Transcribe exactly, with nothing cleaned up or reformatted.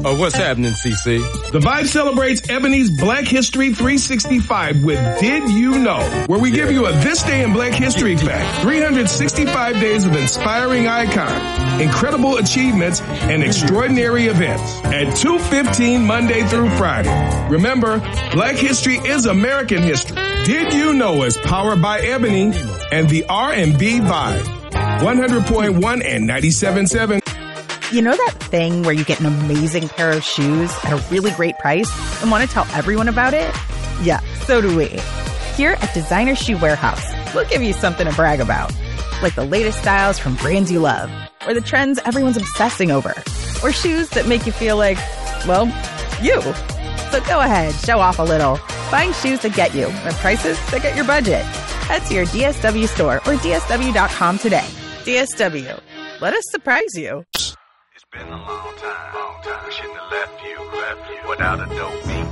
Oh, what's happening, C C? The Vibe celebrates Ebony's Black History three sixty-five with Did You Know? Where we give you a This Day in Black History fact. three hundred sixty-five days of inspiring icons, incredible achievements, and extraordinary events. At two fifteen Monday through Friday. Remember, Black History is American history. Did You Know is powered by Ebony and the R and B Vibe. one hundred point one and ninety-seven point seven. You know that thing where you get an amazing pair of shoes at a really great price and want to tell everyone about it? Yeah, so do we. Here at Designer Shoe Warehouse, we'll give you something to brag about. Like the latest styles from brands you love, or the trends everyone's obsessing over, or shoes that make you feel like, well, you. So go ahead, show off a little. Find shoes that get you at prices that get your budget. Head to your D S W store or D S W dot com today. D S W. Let us surprise you. Been a long time, long time. Shouldn't have left you, left you without a dope beat.